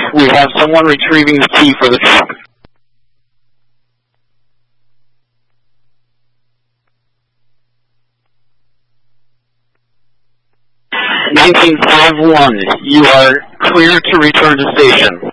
We have someone retrieving the key for the truck. 1951, you are clear to return to station.